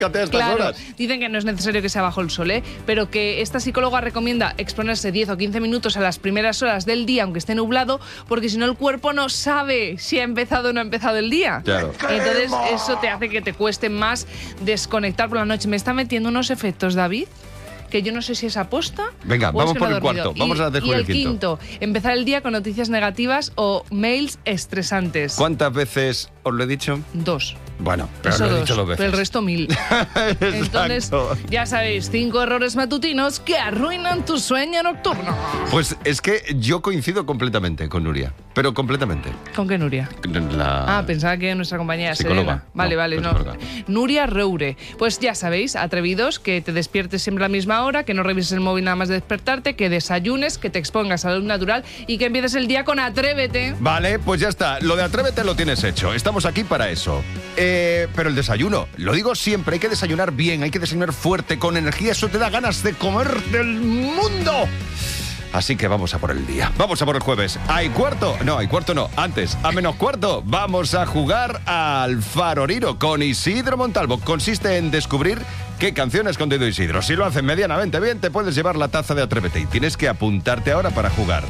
a estas Claro, horas. dicen que no es necesario que sea bajo el sol, pero que esta psicóloga recomienda exponerse 10 o 15 minutos a las primeras horas del día, aunque esté nublado, porque si no el cuerpo no sabe si ha empezado o no ha empezado el día. Claro. Entonces eso te hace que te cueste más desconectar por la noche. Me está metiendo unos efectos, David, que yo no sé si es aposta. Venga, o vamos es que por no el he dormido. cuarto. Vamos a descubrir y el quinto. empezar el día con noticias negativas o mails estresantes. ¿Cuántas veces os lo he dicho? 2. Bueno, pero Eso lo he 2, dicho 2 veces. pero el resto 1000. Entonces, Exacto. ya sabéis, 5 errores matutinos que arruinan tu sueño nocturno. Pues es que yo coincido completamente con Nuria, pero completamente. ¿Con qué Nuria? Pensaba que nuestra compañera Psicóloga. Serena. Vale, no. Psicóloga. Nuria Roure. Pues ya sabéis, atrevidos, que te despiertes siempre a la misma hora, que no revises el móvil nada más de despertarte, que desayunes, que te expongas a la luz natural y que empieces el día con Atrévete. Vale, pues ya está. Lo de Atrévete lo tienes hecho. Estamos aquí para eso. Pero el desayuno, lo digo siempre, hay que desayunar bien, hay que desayunar fuerte, con energía. Eso te da ganas de comer del mundo. Así que vamos a por el día. Vamos a por el jueves. ¿Hay cuarto? No, hay cuarto no. Antes, a menos cuarto, vamos a jugar al Faroriro con Isidro Montalvo. Consiste en descubrir qué canción ha escondido Isidro. Si lo haces medianamente bien, te puedes llevar la taza de Atrévete. Y tienes que apuntarte ahora para jugar.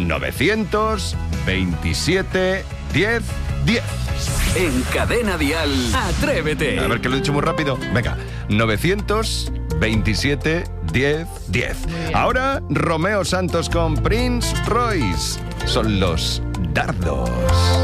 927 10 10. En Cadena Dial, Atrévete. A ver, que lo he dicho muy rápido. Venga, 927 10 10. Ahora, Romeo Santos con Prince Royce. Son los dardos.